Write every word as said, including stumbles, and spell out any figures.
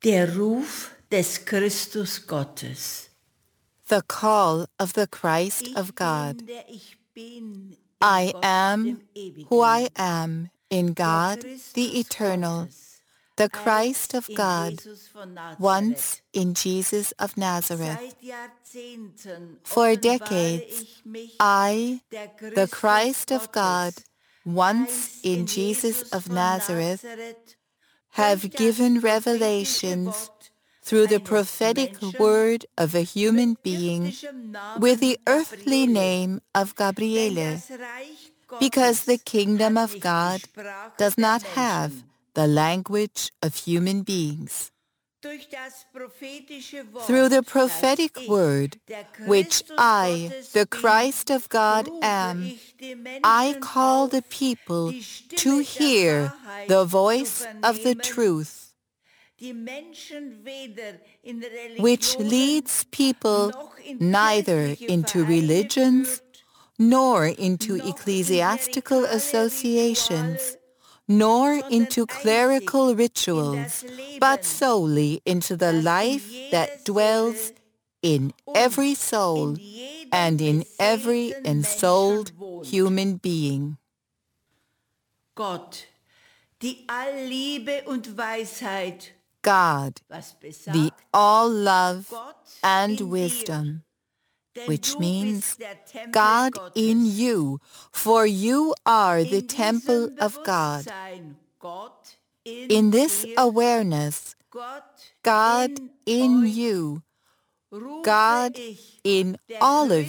Der Ruf des Christus Gottes. The call of the Christ Ich of God. bin, der ich bin, in I Gott, am dem Ewigen. who I am in Der God, Christus the eternal, Gottes, the einst Christ of in God, Jesus von Nazareth. once in Jesus of Nazareth. Seit Jahrzehnten For offenbare decades, ich mich, I, der the Christus Christ of God, Gottes, once einst in in Jesus Jesus of von Nazareth, Nazareth, have durch das given prophetische revelations Wort through the eines prophetic Menschen word of a human mit being irdischen Namen with the earthly Gabriele. name of Denn Gabriele, das Reich because the Gottes kingdom hat of nicht God die Sprache does der not Menschen. have the language of human beings. Durch das prophetische Wort, Through the das prophetic ich, word, der which Christus I, Gottes the bin, Christ of God, rufe am, ich die I Menschen call the auf, people die Stimme to der hear Wahrheit the zu voice of the vernehmen, truth, die Menschen weder in which Religionen leads people noch in neither kirchliche into Vereine religions führt, nor into noch in ecclesiastical klerikale associations, Rituale, nor sondern into clerical einzig in rituals, das but Leben, solely into the das in life jeder that dwells Seele in und every soul in jedem and in every beseelten ensouled Menschen wohnt. human being. Gott, die Allliebe und Weisheit, God, was the besagt, all love Gott and in dir, wisdom, denn which du means bist der Tempel God Gottes. in you, for you are the In temple diesem of God. Bewusstsein, Gott in, In this dir, awareness, Gott God in, in euch, you, rufe God ich, in der all of